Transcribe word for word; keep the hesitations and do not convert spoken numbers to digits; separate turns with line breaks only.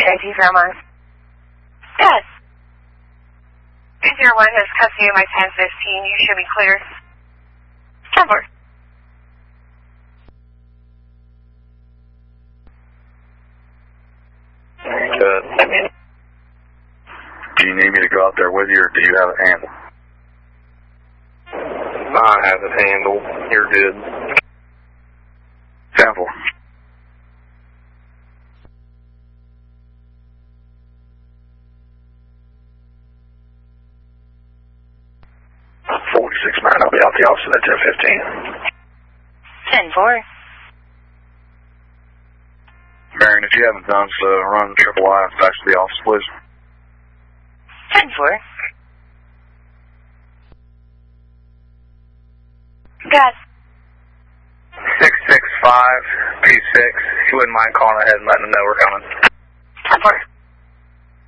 A T Fairmont.
Yes.
zero one has custody of my ten fifteen. You should be clear.
ten four.
Good. Do you need me to go out there with you, or do you have it handled?
I have it handled. You're good.
ten four. forty-six nine, I'll be out the office at ten fifteen.
ten four.
Marion, if you haven't done so, run triple I back to the office, please.
ten four. Gus.
six six five two six. If you wouldn't mind calling ahead and letting them know we're coming.